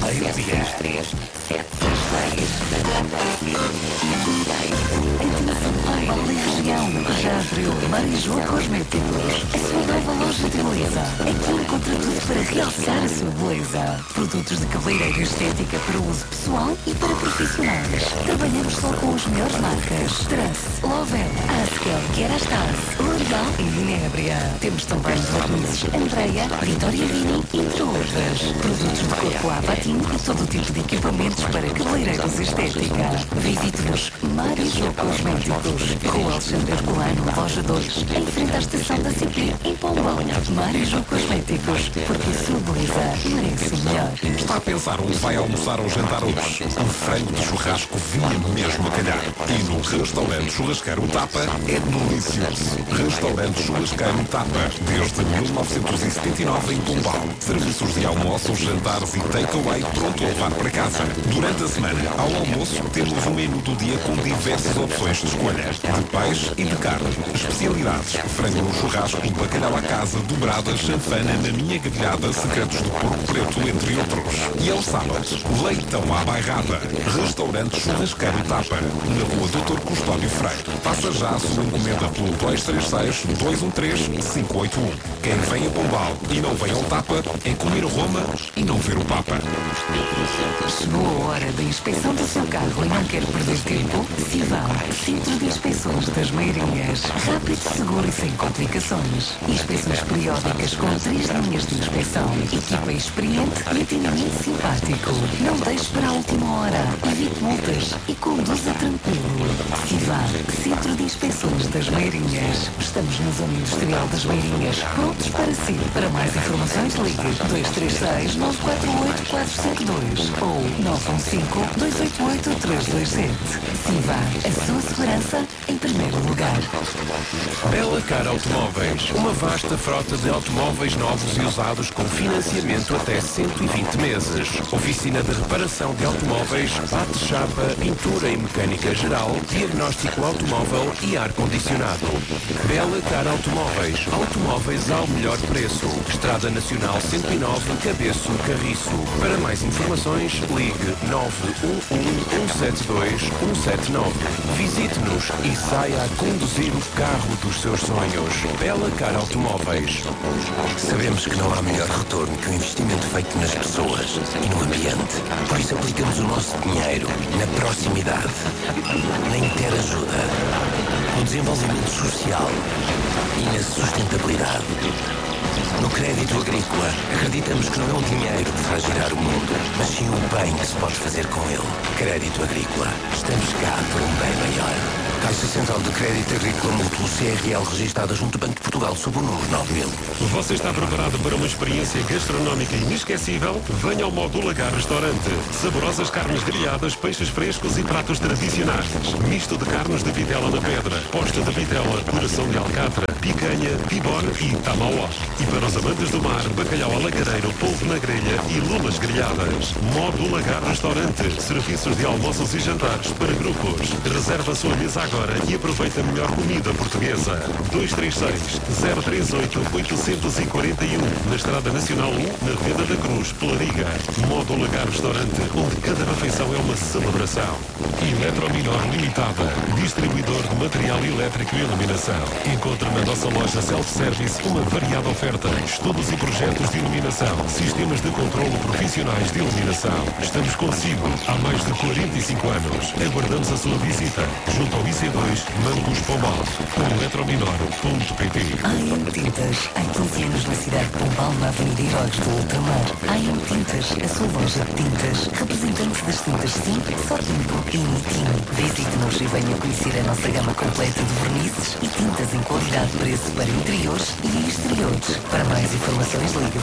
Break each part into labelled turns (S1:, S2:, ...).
S1: meio-dia.
S2: Já abriu Marijó Cosméticos, a sua nova loja de beleza. Aqui encontra tudo para realçar a sua beleza. Produtos de cabeleireiro e estética para uso pessoal e para profissionais. Trabalhamos só com as melhores marcas: Trace, Lovell, Askel, Kerastase, L'Oréal e Inébria. Temos também verniz Andrea, Vitória Vini, entre outras. Produtos de corpo à patina e todo tipo de equipamentos para cabeleireiros e estética. Visite-nos Marijó Cosméticos, Rua Alexandre Herculano, Loja 2, em frente à estação da CP, em Pombal. Marijó Cosméticos, porque a sua beleza merece o melhor.
S1: Está a pensar onde vai almoçar ou jantar hoje? O frango de churrasco vinha mesmo a calhar. E no restaurante churrasqueiro Tapa é delicioso. Restaurante churrasqueiro Tapa, desde 1979 em Pombal. Serviços de almoço, jantares e takeaway pronto a levar para casa. Durante a semana, ao almoço, temos um menu do dia com diversas opções de escolha. De peixe e de carne. Especialidades: frango no churrasco, bacalhau à casa, dobrada, chanfana, na minha grelhada, secretos do porco preto, entre outros. E aos sábados, leitão à bairrada. Restaurante churrasqueiro Tapa, na rua Doutor Custódio Freire. Faça já a sua encomenda pelo 236-213-581. Quem vem a Pombal e não vem ao Tapa é comer Roma e não ver o Papa.
S2: Chegou a hora da inspeção do seu carro e não quer perder tempo? Sival, Centro de Inspeções das Meirinhas. Rápido, seguro e sem complicações. Inspeções periódicas com 3 linhas de inspeção. Equipa experiente e atendimento simpático. Não deixe para a última hora. Evite multas e conduza tranquilo. Sival, Centro de Inspeções das Meirinhas. Estamos na Zona Industrial das Meirinhas. Prontos para si. Para mais informações, ligue 236-948-472 ou 915-288-327. Siva, a sua segurança em primeiro lugar.
S3: Bela Car Automóveis, uma vasta frota de automóveis novos e usados com financiamento até 120 meses. Oficina de reparação de automóveis, bate-chapa, pintura e mecânica geral, diagnóstico automóvel e ar-condicionado. Bela Car Automóveis, automóveis ao melhor preço. Estrada Nacional 109, Cabeço, Carriço. Para mais informações, ligue 911-172-179. Visite-nos e saia a conduzir o carro dos seus sonhos. Bela Car Automóveis.
S4: Sabemos que não há melhor retorno que o investimento feito nas pessoas e no ambiente. Por isso aplicamos o nosso dinheiro na proximidade, na interajuda, no desenvolvimento social e na sustentabilidade. No crédito agrícola, acreditamos que não é o dinheiro que faz girar o mundo, mas sim o bem que se pode fazer com ele. Crédito agrícola. Estamos cá por um bem maior. Caixa Central de Crédito Agrícola Mútuo CRL, registada junto ao Banco de Portugal, sob o número 9000.
S5: Você está preparado para uma experiência gastronómica inesquecível? Venha ao Módulo Lagar Restaurante. Saborosas carnes grelhadas, peixes frescos e pratos tradicionais. Misto de carnes de vitela na pedra, posta de vitela, coração de alcatra, picanha, pibone e tamauá. E para os amantes do mar, bacalhau à lagareiro, polvo na grelha e lulas grelhadas. Módulo Lagar Restaurante. Serviços de almoços e jantares para grupos. Reserva a sua mesa agora e aproveita a melhor comida portuguesa. 236-038-841, na Estrada Nacional 1, na Venda da Cruz, Pelariga. Módulo Lagar Restaurante, onde cada refeição é uma celebração. Eletrominor Limitada, distribuidor de material elétrico e iluminação. Encontra na nossa loja self-service uma variada oferta, estudos e projetos de iluminação, sistemas de controlo profissionais de iluminação. Estamos consigo há mais de 45 anos. Aguardamos a sua visita junto ao IC2, Mancos Pombal, eletrominor.pt.
S2: AM Tintas, há 15 anos na cidade de Pombal, na Avenida Heróis do Ultramar. AM Tintas, a sua loja de tintas, representante das tintas Sim, Só Tinto e Nitinho. Visite-nos e venha conhecer a nossa gama completa de vernizes e tintas em qualidade de preço para interiores e exteriores. Para mais informações, ligue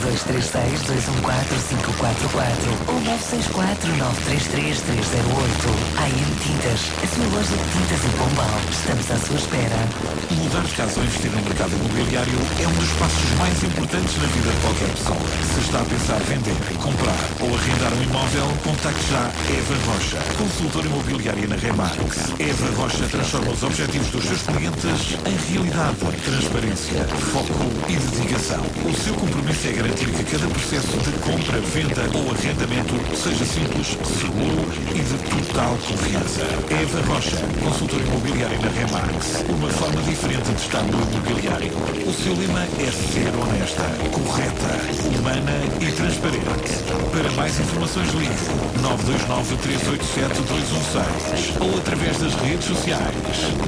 S2: 236-214-544 ou 964-933-308. AM Tintas, a sua loja de tintas em Pombal. Estamos à sua espera.
S1: Mudar de casa ou investir no mercado imobiliário é um dos passos mais importantes na vida de qualquer pessoa. Se está a pensar vender, comprar ou arrendar um imóvel, contacte já Eva Rocha, consultora imobiliária na Remax. Eva Rocha transforma os objetivos dos seus clientes em realidade. transparência, foco e dedicação. O seu compromisso é garantir que cada processo de compra, venda ou arrendamento seja simples, seguro e de total confiança. Eva Rocha, consultora imobiliária na Remax. Uma forma diferente de estar no imobiliário. O seu lema é ser honesta, correta, humana e transparente. Para mais informações, ligue 929 387 216 ou através das redes sociais.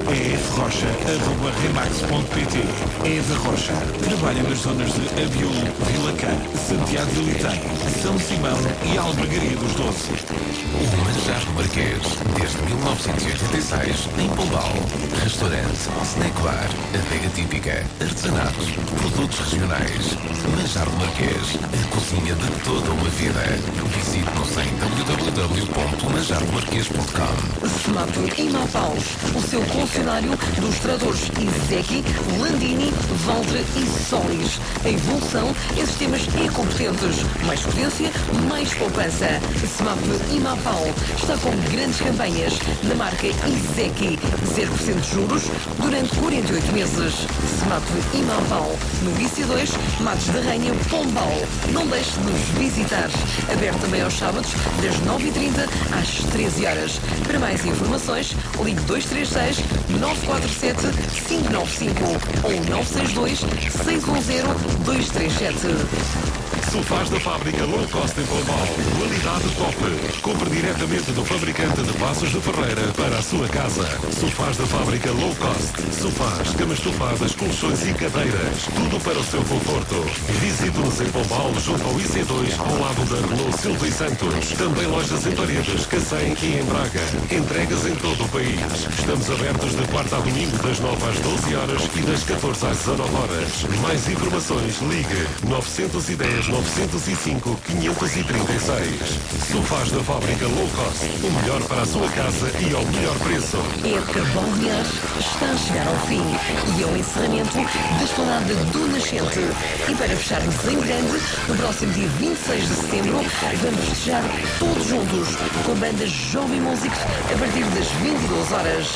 S1: efrocha@remax.pt. Eva Rocha trabalha nas zonas de Abiú, Vila Cã, Santiago de Litém, São Simão e Albergaria dos Doces.
S3: O Manjar do Marquês, desde 1986, em Pombal. Restaurante, snack bar, adega típica, artesanato, produtos regionais. Manjar do Marquês, a cozinha de toda uma vida. Visite-nos em www.manjardomarquês.com.
S2: SMAP Imapaus, o seu concessionário dos tradores Izeki, Landini, Valtre e Solis. A evolução em sistemas e-competentes. Mais potência, mais poupança. SMAP Imapau está com grandes campanhas na marca Izeki. 0% de juros durante 48 meses. SMAP Imapau, no IC2, Matos da Rainha, Pombal. Não deixe de nos visitar. Aberto também aos sábados, das 9h30 às 13 horas. Para mais informações, ligue 236 947 595 ou 962 610 237.
S5: Sofás da fábrica Low Cost em Pombal. Qualidade top. Compre diretamente do fabricante de Passos de Ferreira para a sua casa. Sofás da fábrica Low Cost. Sofás, camas estofadas, colchões e cadeiras. Tudo para o seu conforto. Visite-nos em Pombal, junto ao IC2, ao lado da Renault Silva e Santos. Também lojas em Paredes, Cacém e em Braga. Entregas em todo o país. Estamos abertos de quarta a domingo, das 9 às 12 horas e das 14 às 19 horas. Mais informações, ligue 910 905 536. Sofás da fábrica Low Cost. O melhor para a sua casa e ao melhor preço.
S2: Época balnear está a chegar ao fim e ao encerramento da Esplanada do Nascente. E para fecharmos em grande, no próximo dia 26 de setembro, vamos festejar todos juntos com a banda Jovem Músicos a partir das 22 horas.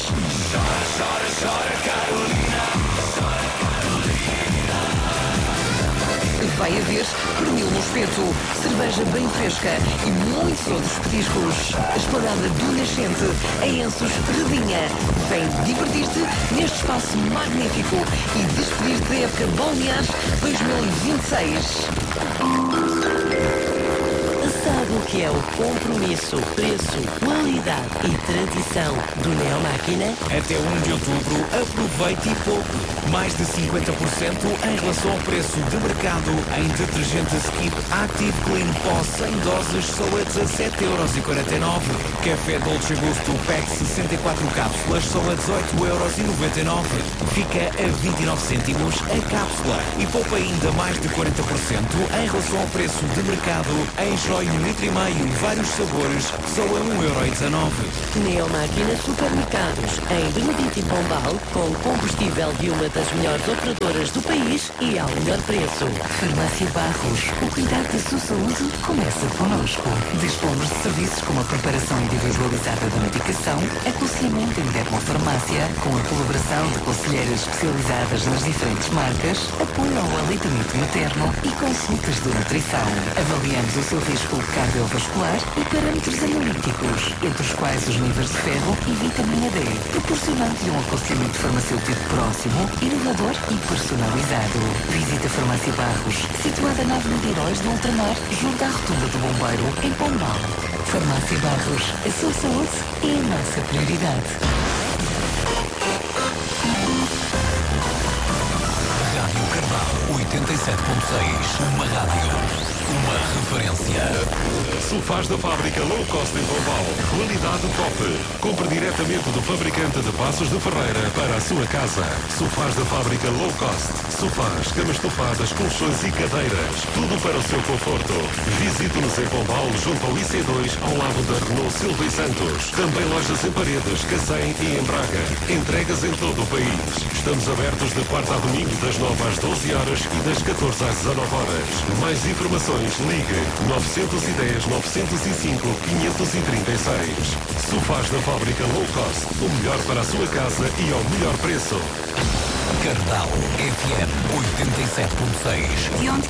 S2: Vai haver pernil no espeto, cerveja bem fresca e muitos outros petiscos. A Esplanada do Nascente, em Ensos, Redinha. Vem divertir-te neste espaço magnífico e despedir-te da época balnear 2026.
S6: Sabe o que é o compromisso, preço, qualidade e tradição do Neomáquina?
S7: Até 1 de outubro, aproveite e poupe. Mais de 50% em relação ao preço de mercado em detergente Skip Active Clean Pó 100 doses só a 17,49€. Café Dolce Gusto Pack 64 cápsulas só a 18,99€. Fica a 29 cêntimos a cápsula e poupa ainda mais de 40% em relação ao preço de mercado em Joy 1,5 litro e vários sabores só a 1,19€.
S6: Neomáquina Supermercados em Benedito e Pombal com combustível de uma das melhores operadoras do país e ao melhor preço.
S2: Farmácia Barros. O cuidado da sua saúde começa connosco. Dispomos de serviços como a preparação individualizada da medicação, aconselhamento em dermofarmácia, com a colaboração de conselheiras especializadas nas diferentes marcas, apoio ao aleitamento materno e consultas de nutrição. Avaliamos o seu risco cardiovascular e parâmetros analíticos, entre os quais os níveis de ferro e vitamina D, proporcionando-lhe um aconselhamento farmacêutico próximo, inovador e personalizado. Visita a Farmácia Barros, situada na Avenida Heróis do Ultramar, junto à Rotunda do Bombeiro, em Pombal. Farmácia Barros, a sua saúde é a nossa prioridade.
S3: Rádio Carvalho 87.6. Uma rádio. Uma referência.
S5: Sofás da fábrica Low Cost em Pombal. Qualidade top. Compre diretamente do fabricante de Passos de Ferreira para a sua casa. Sofás da fábrica Low Cost. Sofás, camas estofadas, colchões e cadeiras. Tudo para o seu conforto. Visite-nos em Pombal, junto ao IC2, ao lado da Renault Silva e Santos. Também lojas em Paredes, Cacém e em Braga. Entregas em todo o país. Estamos abertos de quarta a domingo, das 9 às 12 horas e das 14 às 19 horas. Mais informações, ligue 910 905 536. Sofás da fábrica Low Cost. O melhor para a sua casa e ao melhor preço.
S8: Cardal FM 87.6.
S2: De onde